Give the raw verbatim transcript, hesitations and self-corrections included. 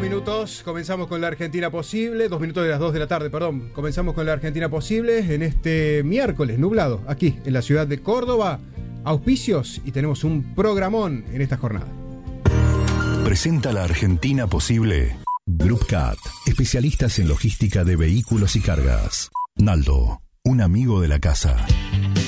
minutos, comenzamos con la Argentina Posible, dos minutos de las dos de la tarde, perdón, comenzamos con la Argentina Posible en este miércoles nublado, aquí en la ciudad de Córdoba, auspicios y tenemos un programón en esta jornada. Presenta la Argentina Posible Group Cat, especialistas en logística de vehículos y cargas. Naldo, un amigo de la casa.